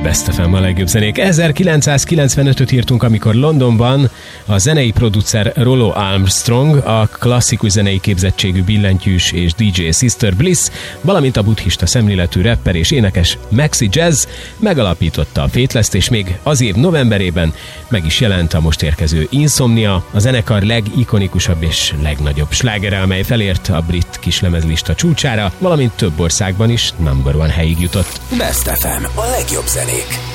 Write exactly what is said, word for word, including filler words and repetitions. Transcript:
Best ef em a legjobb zenék. ezerkilencszázkilencvenötöt írtunk, amikor Londonban a zenei producer Rollo Armstrong, a klasszikus zenei képzettségű billentyűs és dé dzsé Sister Bliss, valamint a buddhista szemléletű rapper és énekes Maxi Jazz megalapította a Faithless-t, és még az év novemberében meg is jelent a most érkező Insomnia, a zenekar legikonikusabb és legnagyobb slágere, amely felért a brit kislemezlista csúcsára, valamint több országban is number one helyig jutott. Best ef em, a legjobb zenék.